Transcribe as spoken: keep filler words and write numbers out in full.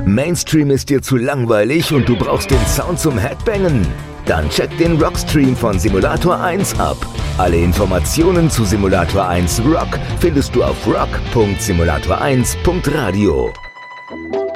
Mainstream ist dir zu langweilig und du brauchst den Sound zum Headbangen? Dann check den Rockstream von Simulator eins ab. Alle Informationen zu Simulator eins Rock findest du auf rock punkt simulator eins punkt radio.